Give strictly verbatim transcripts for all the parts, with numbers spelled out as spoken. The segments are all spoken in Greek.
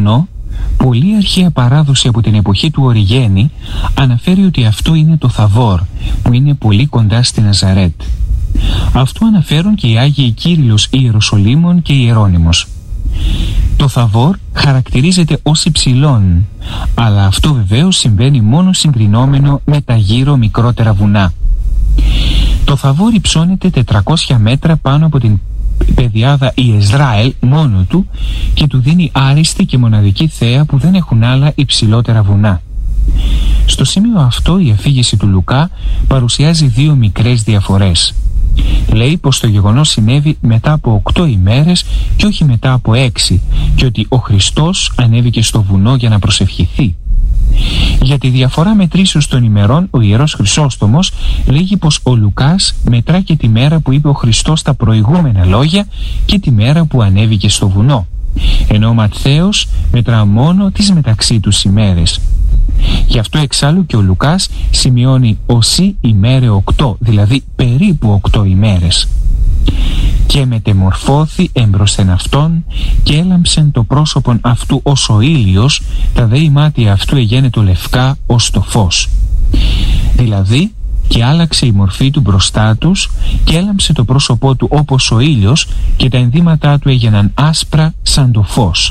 βουνό, πολύ αρχαία παράδοση από την εποχή του Οριγένη αναφέρει ότι αυτό είναι το Θαβόρ, που είναι πολύ κοντά στη Ναζαρέτ. Αυτό αναφέρουν και οι Άγιοι Κύριλλος Ιεροσολύμων και Ιερώνυμος. Το Θαβόρ χαρακτηρίζεται ως υψηλόν, αλλά αυτό βεβαίως συμβαίνει μόνο συγκρινόμενο με τα γύρω μικρότερα βουνά. Το Θαβόρ υψώνεται τετρακόσια μέτρα πάνω από την πεδιάδα Ιεζράελ μόνο του και του δίνει άριστη και μοναδική θέα που δεν έχουν άλλα υψηλότερα βουνά. Στο σημείο αυτό η αφήγηση του Λουκά παρουσιάζει δύο μικρές διαφορές. Λέει πως το γεγονός συνέβη μετά από οκτώ ημέρες και όχι μετά από έξι, και ότι ο Χριστός ανέβηκε στο βουνό για να προσευχηθεί. Για τη διαφορά μετρήσεως των ημερών, ο Ιερός Χρυσόστομος λέγει πως ο Λουκάς μετρά και τη μέρα που είπε ο Χριστός τα προηγούμενα λόγια και τη μέρα που ανέβηκε στο βουνό, ενώ ο Ματθαίος μετρά μόνο τις μεταξύ τους ημέρες. Γι' αυτό εξάλλου και ο Λουκάς σημειώνει «οσί ημέρε οκτώ», δηλαδή περίπου οκτώ ημέρες. «Και μετεμορφώθη έμπροσθεν αυτόν και έλαμψεν το πρόσωπον αυτού ως ο ήλιος, τα δε μάτια αυτού εγένετο λευκά ως το φως». Δηλαδή και άλλαξε η μορφή του μπροστά τους και έλαμψε το πρόσωπό του όπως ο ήλιος και τα ενδύματά του έγιναν άσπρα σαν το φως.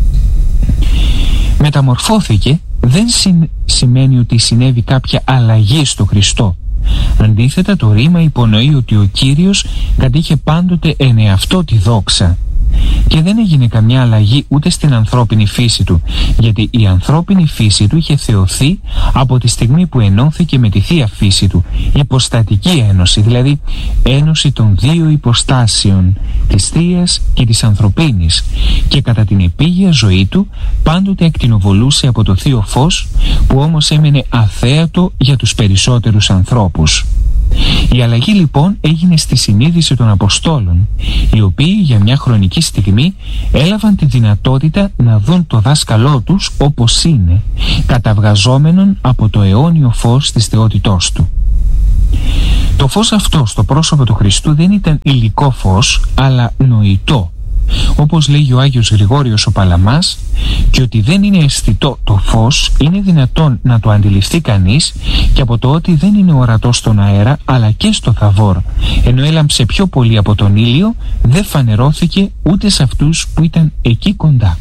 Μεταμορφώθηκε δεν σημαίνει ότι συνέβη κάποια αλλαγή στο Χριστό. Αντίθετα, το ρήμα υπονοεί ότι ο Κύριος κατήχε πάντοτε εν εαυτό τη δόξα και δεν έγινε καμιά αλλαγή ούτε στην ανθρώπινη φύση του, γιατί η ανθρώπινη φύση του είχε θεωθεί από τη στιγμή που ενώθηκε με τη Θεία Φύση του, υποστατική ένωση, δηλαδή ένωση των δύο υποστάσεων, της Θείας και της ανθρωπίνης, και κατά την επίγεια ζωή του πάντοτε ακτινοβολούσε από το Θείο Φως, που όμως έμενε αθέατο για τους περισσότερους ανθρώπους. Η αλλαγή λοιπόν έγινε στη συνείδηση των Αποστόλων, οι οποίοι για μια χρονική στιγμή έλαβαν τη δυνατότητα να δουν το δάσκαλό τους όπως είναι, καταβγαζόμενον από το αιώνιο φως της θεότητός του. Το φως αυτό στο πρόσωπο του Χριστού δεν ήταν υλικό φως, αλλά νοητό, όπως λέγει ο Άγιος Γρηγόριος ο Παλαμάς, και ότι δεν είναι αισθητό το φως είναι δυνατόν να το αντιληφθεί κανείς και από το ότι δεν είναι ορατό στον αέρα αλλά και στο Θαβόρ, ενώ έλαμψε πιο πολύ από τον ήλιο, δεν φανερώθηκε ούτε σε αυτούς που ήταν εκεί κοντά.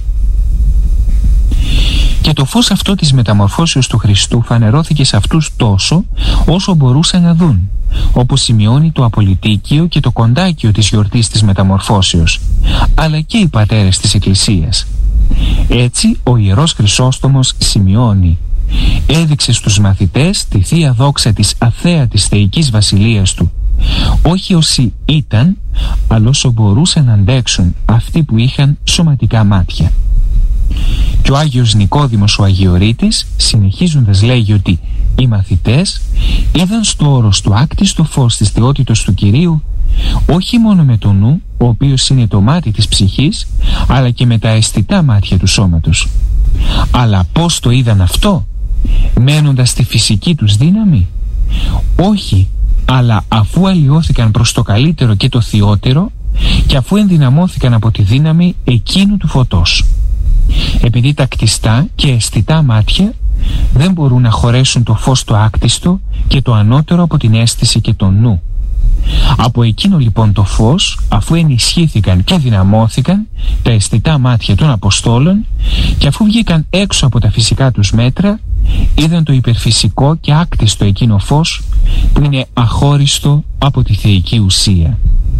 Και το φως αυτό της μεταμορφώσεως του Χριστού φανερώθηκε σε αυτούς τόσο όσο μπορούσαν να δουν, όπως σημειώνει το Απολυτίκιο και το Κοντάκιο της γιορτής της Μεταμορφώσεως, αλλά και οι πατέρες της Εκκλησίας. Έτσι ο Ιερός Χρυσόστομος σημειώνει: έδειξε στους μαθητές τη Θεία Δόξα της αθέατης θεϊκής βασιλείας του, όχι όσοι ήταν, αλλά όσο μπορούσαν να αντέξουν αυτοί που είχαν σωματικά μάτια. Και ο Άγιος Νικόδημος ο Αγιορείτης συνεχίζοντας λέγει ότι οι μαθητές είδαν στο όρος του άκτιστο φως της θεότητος του Κυρίου, όχι μόνο με το νου, ο οποίος είναι το μάτι της ψυχής, αλλά και με τα αισθητά μάτια του σώματος. Αλλά πώς το είδαν αυτό? Μένοντας στη φυσική τους δύναμη? Όχι, αλλά αφού αλλοιώθηκαν προς το καλύτερο και το θειότερο και αφού ενδυναμώθηκαν από τη δύναμη εκείνου του φωτός. Επειδή τα κτιστά και αισθητά μάτια δεν μπορούν να χωρέσουν το φως το άκτιστο και το ανώτερο από την αίσθηση και τον νου. Από εκείνο λοιπόν το φως, αφού ενισχύθηκαν και δυναμώθηκαν τα αισθητά μάτια των Αποστόλων και αφού βγήκαν έξω από τα φυσικά τους μέτρα, είδαν το υπερφυσικό και άκτιστο εκείνο φως που είναι αχώριστο από τη θεϊκή ουσία.